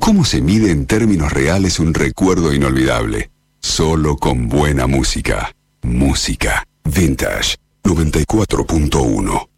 ¿Cómo se mide en términos reales un recuerdo inolvidable? Solo con buena música. Música Vintage 94.1.